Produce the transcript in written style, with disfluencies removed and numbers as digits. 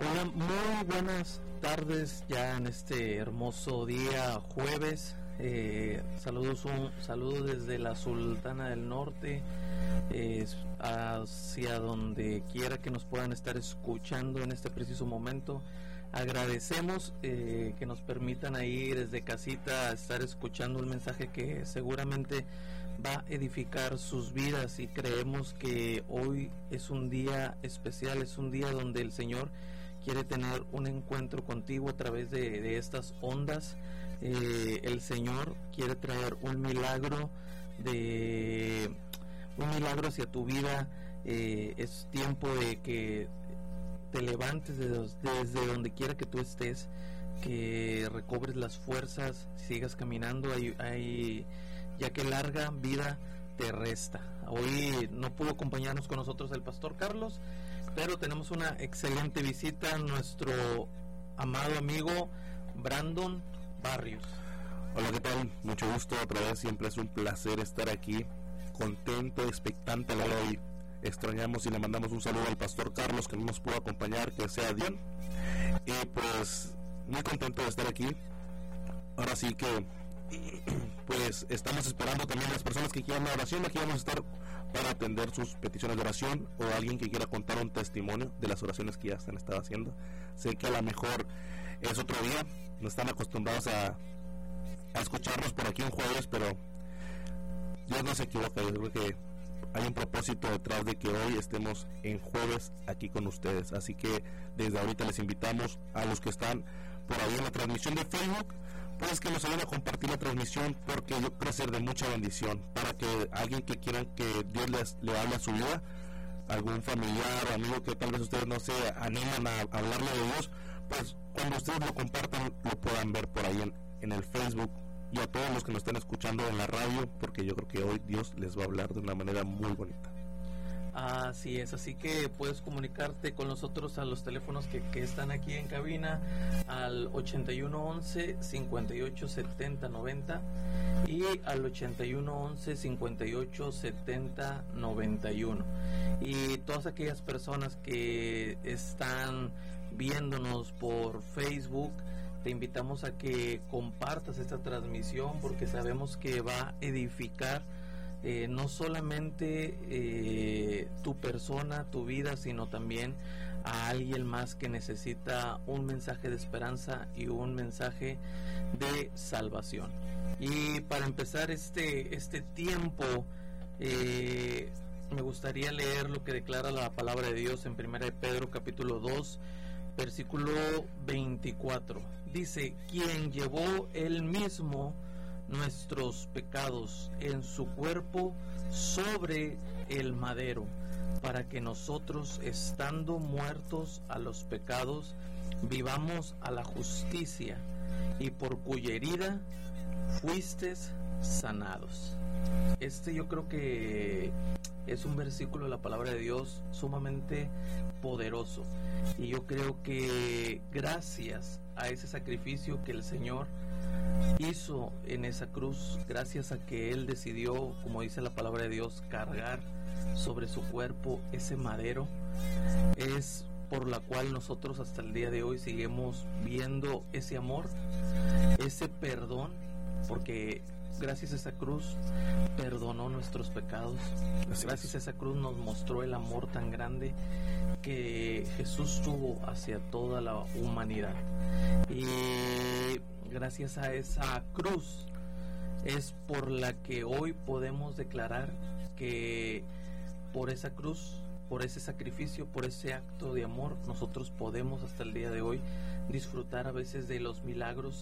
Hola, muy buenas tardes ya en este hermoso día jueves. Saludos desde la Sultana del Norte, hacia donde quiera que nos puedan estar escuchando en este preciso momento. Agradecemos que nos permitan ahí desde casita estar escuchando un mensaje que seguramente va a edificar sus vidas, y creemos que hoy es un día especial, es un día donde el Señor quiere tener un encuentro contigo a través de estas ondas. El Señor quiere traer un milagro hacia tu vida. Es tiempo de que te levantes desde donde quiera que tú estés, que recobres las fuerzas, sigas caminando, ya que larga vida te resta. Hoy no pudo acompañarnos con nosotros el pastor Carlos, pero tenemos una excelente visita, nuestro amado amigo Brandon Barrios. Hola, ¿qué tal? Mucho gusto, otra vez, siempre es un placer estar aquí, contento, expectante a la hora de hoy. Extrañamos y le mandamos un saludo al pastor Carlos, que no nos pudo acompañar, que sea Dios. Y pues, muy contento de estar aquí. Ahora sí que, pues, estamos esperando también a las personas que quieran la oración. Aquí vamos a estar para atender sus peticiones de oración, o alguien que quiera contar un testimonio de las oraciones que ya se han estado haciendo. Sé que a lo mejor es otro día, no están acostumbrados a escucharnos por aquí un jueves, pero Dios no se equivoca. Yo creo que hay un propósito detrás de que hoy estemos en jueves aquí con ustedes. Así que desde ahorita les invitamos a los que están por ahí en la transmisión de Facebook, pues que nos ayuden a compartir la transmisión, porque yo creo ser de mucha bendición para que alguien que quieran que Dios le hable a su vida, algún familiar o amigo que tal vez ustedes no se animan a hablarle de Dios, pues cuando ustedes lo compartan lo puedan ver por ahí en el Facebook, y a todos los que nos estén escuchando en la radio, porque yo creo que hoy Dios les va a hablar de una manera muy bonita. Así es, así que puedes comunicarte con nosotros a los teléfonos que están aquí en cabina, al 8111-587090 y al 8111-587091. Y todas aquellas personas que están viéndonos por Facebook, te invitamos a que compartas esta transmisión, porque sabemos que va a edificar no solamente tu persona, tu vida, sino también a alguien más que necesita un mensaje de esperanza y un mensaje de salvación. Y para empezar este tiempo, me gustaría leer lo que declara la palabra de Dios en 1 de Pedro capítulo 2, versículo 24. Dice: quien llevó él mismo nuestros pecados en su cuerpo sobre el madero, para que nosotros, estando muertos a los pecados, vivamos a la justicia, y por cuya herida fuisteis sanados. Yo creo que es un versículo de la palabra de Dios sumamente poderoso, y yo creo que gracias a ese sacrificio que el Señor hizo en esa cruz, gracias a que Él decidió, como dice la palabra de Dios, cargar sobre su cuerpo ese madero, es por la cual nosotros hasta el día de hoy seguimos viendo ese amor, ese perdón, porque gracias a esa cruz perdonó nuestros pecados. Gracias a esa cruz nos mostró el amor tan grande que Jesús tuvo hacia toda la humanidad. Y gracias a esa cruz es por la que hoy podemos declarar que por esa cruz, por ese sacrificio, por ese acto de amor, nosotros podemos hasta el día de hoy disfrutar a veces de los milagros